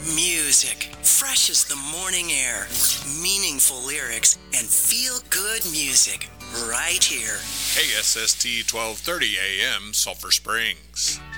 Music, fresh as the morning air, meaningful lyrics, and feel-good music right here. KSST 1230 AM, Sulphur Springs.